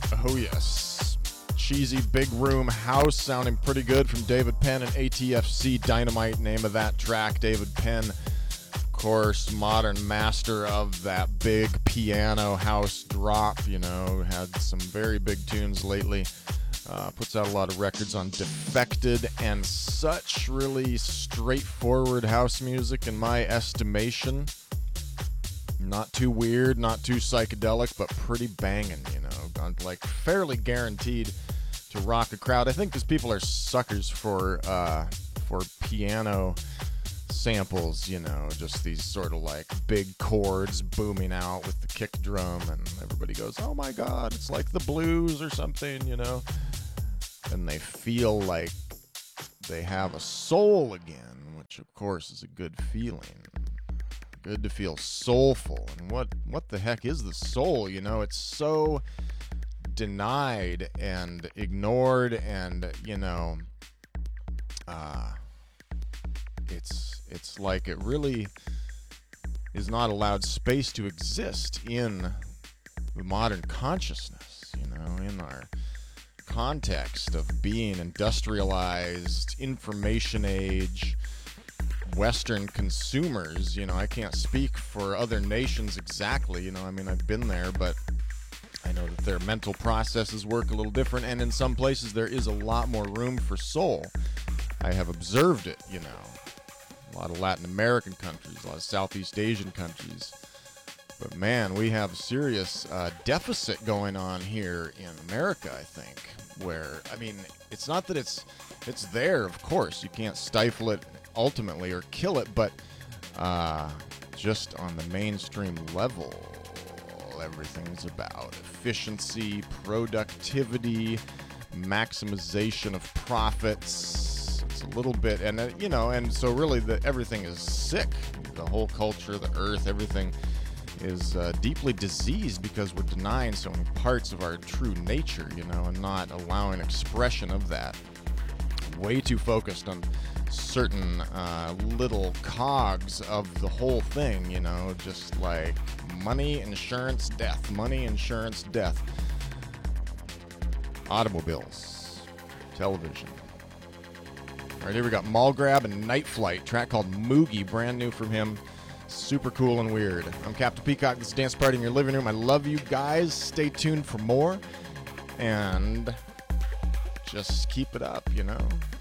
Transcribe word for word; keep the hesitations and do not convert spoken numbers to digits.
Oh yes, cheesy big room house sounding pretty good from David Penn and A T F C Dynamite, name of that track. David Penn, of course, modern master of that big piano house drop, you know, had some very big tunes lately. Uh, puts out a lot of records on Defected and such. Really straightforward house music in my estimation. Not too weird, not too psychedelic, but pretty banging, you know. Like fairly guaranteed to rock a crowd. I think because people are suckers for uh, for piano samples, you know, just these sort of like big chords booming out with the kick drum, and everybody goes, "Oh my God, it's like the blues or something," you know. And they feel like they have a soul again, which of course is a good feeling. Good to feel soulful. And what what the heck is the soul? You know, it's so denied and ignored, and you know, uh, it's it's like it really is not allowed space to exist in the modern consciousness. You know, in our context of being industrialized, information age, Western consumers. You know, I can't speak for other nations exactly, you know, I mean, I've been there, but I know that their mental processes work a little different, and in some places there is a lot more room for soul. I have observed it, you know, a lot of Latin American countries, a lot of Southeast Asian countries, but man, we have a serious uh, deficit going on here in America, I think, where, I mean, it's not that it's, it's there, of course, you can't stifle it ultimately or kill it, but uh, just on the mainstream level, everything's about efficiency, productivity, maximization of profits. It's a little bit, and uh, you know, and so really, the, everything is sick. The whole culture, the earth, everything is uh, deeply diseased because we're denying so many parts of our true nature, you know, and not allowing expression of that. Way too focused on certain uh, little cogs of the whole thing, you know, just like money, insurance, death, money, insurance, death, automobiles, television. All right, here we got Mallgrab and Night Flight, track called Moogie, brand new from him. Super cool and weird. I'm Captain Peacock. This is Dance Party in Your Living Room. I love you guys. Stay tuned for more. And just keep it up, you know.